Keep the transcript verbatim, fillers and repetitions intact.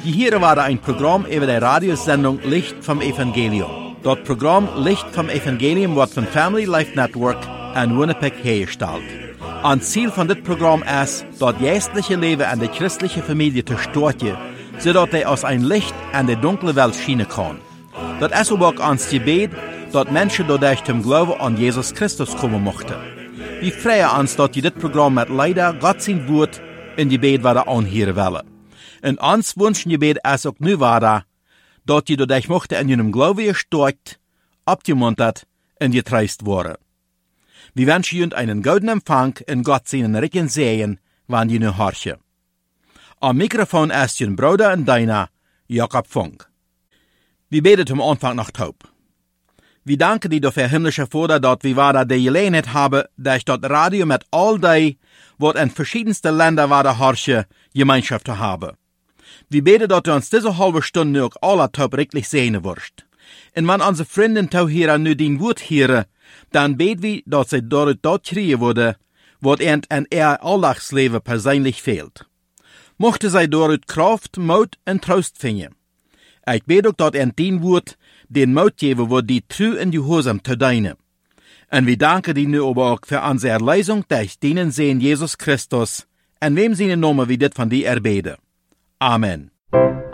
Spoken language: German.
Die hier war ein Programm über die Radiosendung Licht vom Evangelium. Das Programm Licht vom Evangelium wird von Family Life Network in Winnipeg hergestellt. Ein Ziel von dit Programm ist, das geistliche Leben an der christlichen Familie zu stärken, sodass er aus ein Licht an der dunkle Welt schienen kann. Das ist aber auch ans Gebet, dass Menschen dadurch zum Glauben an Jesus Christus kommen mochten. Wir freuen uns, dass die dit Programm mit leider Gott sein Wort in Gebet werden anhören wollen. Und uns wünschen Gebet ist auch nu weiter, dass die dadurch mochten in ihrem Glauben gestärkt, abgemuntert und getröstet worden. Wir wünschen Ihnen einen guten Empfang in Gott seinen Ricken Sehen, wann die nu horchen. Am Mikrofon ist Ihr Bruder und Deiner, Jakob Funk. Wir beten zum Anfang noch taub. Wir danken dir dafür, himmlischer Vater, dass wir weiter die Gelegenheit haben, dass das Radio mit all die, was in verschiedensten Ländern weiter horchen, Gemeinschaft zu haben. Wir beten, dass du uns diese halbe Stunde auch alle taub richtig sehen wirst. Und wenn unsere Freunde tau hier nu dein Wort hören, dann beten wir, dass sie dort dort kriegen würde, was ihnen in ihr Alltagsleben persönlich fehlt. Mochte sie dort Kraft, Mut und Trost finden. Ich bete auch, dass ihnen dein Wort den Mut geben wird, die treu in die Gehorsam zu dienen. Und wir danken dir nu aber auch für unsere Erlösung durch denen sehen Jesus Christus, in wem seine Namen wir dit von dir erbeten. Amen.